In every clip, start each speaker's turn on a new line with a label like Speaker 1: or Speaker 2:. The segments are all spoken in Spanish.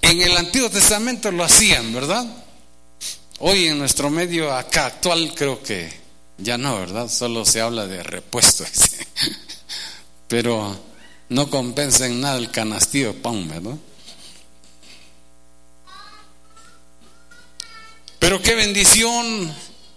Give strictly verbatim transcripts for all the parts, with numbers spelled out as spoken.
Speaker 1: En el Antiguo Testamento lo hacían, ¿verdad? Hoy en nuestro medio acá actual creo que ya no, ¿verdad? Solo se habla de repuesto. Pero no compensa en nada el canastillo de pan, ¿verdad? Pero qué bendición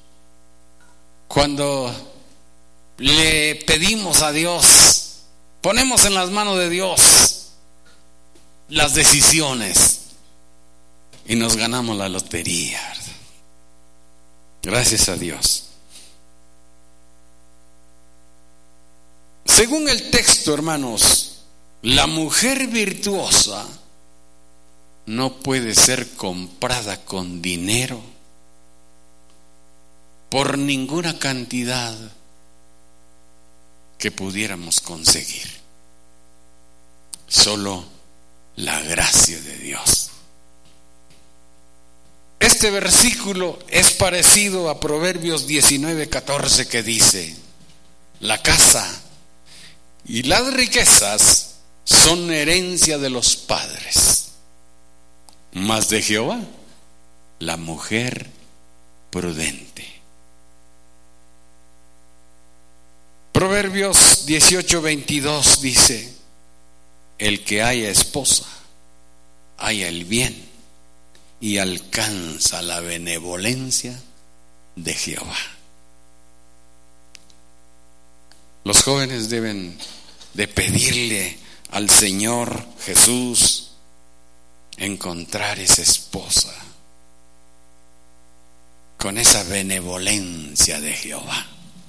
Speaker 1: cuando le pedimos a Dios, ponemos en las manos de Dios las decisiones y nos ganamos la lotería, ¿verdad? Gracias a Dios. Según el texto, hermanos, la mujer virtuosa no puede ser comprada con dinero por ninguna cantidad que pudiéramos conseguir. Solo la gracia de Dios. Este versículo es parecido a Proverbios diecinueve catorce, que dice: la casa y las riquezas son herencia de los padres, mas de Jehová la mujer prudente. Proverbios dieciocho veintidós dice: el que haya esposa haya el bien y alcanza la benevolencia de Jehová. Los jóvenes deben de pedirle al Señor Jesús encontrar esa esposa con esa benevolencia de Jehová.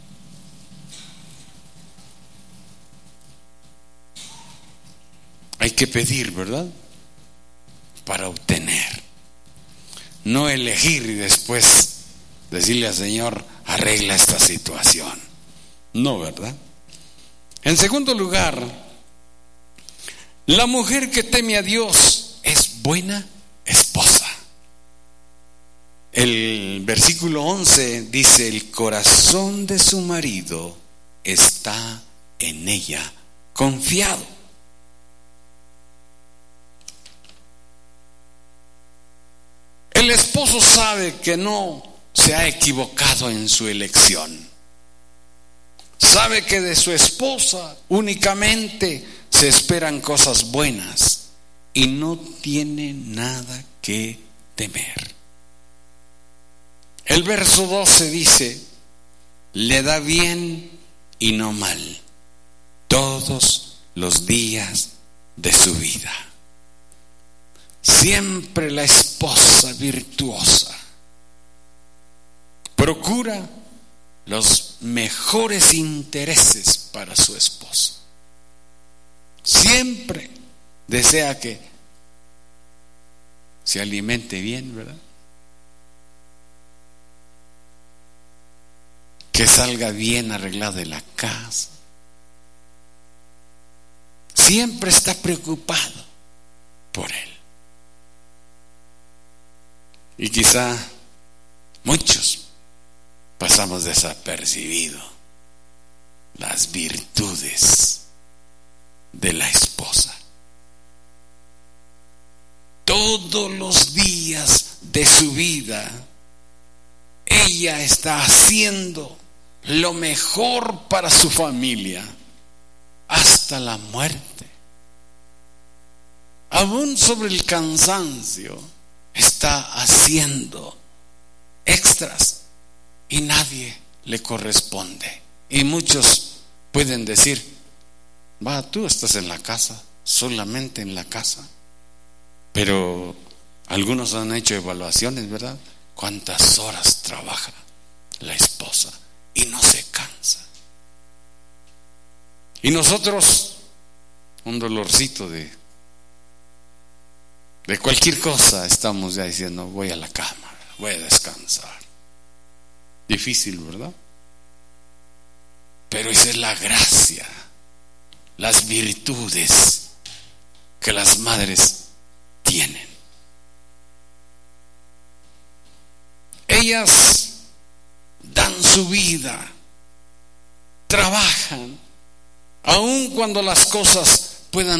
Speaker 1: Hay que pedir, ¿verdad? Para obtener. No elegir y después decirle al Señor: arregla esta situación. No, ¿verdad? En segundo lugar, la mujer que teme a Dios es buena esposa. El versículo once dice: el corazón de su marido está en ella confiado. El esposo sabe que no se ha equivocado en su elección. Sabe que de su esposa únicamente se esperan cosas buenas y no tiene nada que temer. El verso doce dice: le da bien y no mal todos los días de su vida. Siempre la esposa virtuosa procura los mejores intereses para su esposo. Siempre desea que se alimente bien, ¿verdad? Que salga bien arreglado de la casa. Siempre está preocupado por él. Y quizá muchos pasamos desapercibido las virtudes de la esposa. Todos los días de su vida ella está haciendo lo mejor para su familia hasta la muerte. Aún sobre el cansancio está haciendo extras y nadie le corresponde. Y muchos pueden decir: va, tú estás en la casa, solamente en la casa. Pero algunos han hecho evaluaciones, ¿verdad? ¿Cuántas horas trabaja la esposa? Y no se cansa. Y nosotros, un dolorcito de de cualquier cosa, estamos ya diciendo: voy a la cama, voy a descansar. Difícil, ¿verdad? Pero esa es la gracia, las virtudes que las madres tienen. Ellas dan su vida, trabajan, aun cuando las cosas puedan